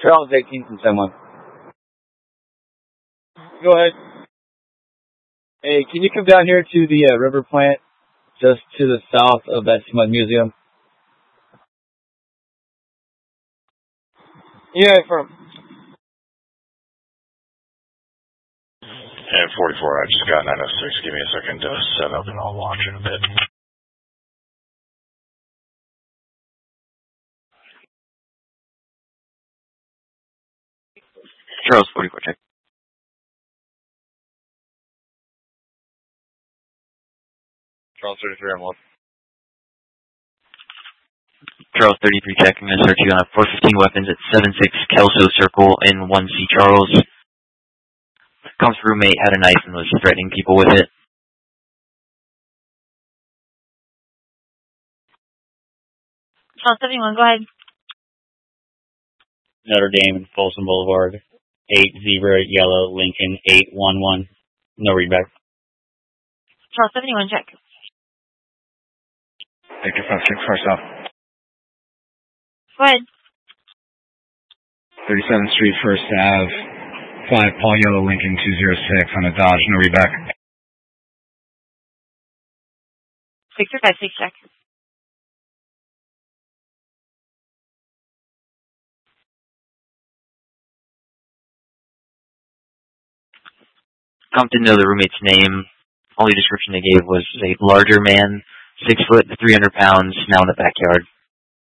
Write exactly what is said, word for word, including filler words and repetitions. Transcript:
Charles eighteen from ten one. Go ahead. Hey, can you come down here to the uh, river plant, just to the south of that Smud Museum? Yeah, from. And forty-four, I just got nine oh six. Give me a second to set up and I'll launch in a bit. Charles, forty-four, check. Charles thirty-three, I'm off. Charles thirty-three, check. I'm going to search you on four fifteen weapons at seven six Kelso Circle in one C Charles. Comes roommate, had a knife and was threatening people with it. Charles seventy-one, go ahead. Notre Dame and Folsom Boulevard. eight zebra, yellow, Lincoln, eight one one. No readback. Charles seventy-one, check. Victor five six, first off. Go ahead. thirty-seventh Street, First Ave. five Paul Yellow, Lincoln, two oh six on a Dodge, no readback. Victor five six, check. Come to know the roommate's name. Only description they gave was a larger man, six foot, three hundred pounds, now in the backyard.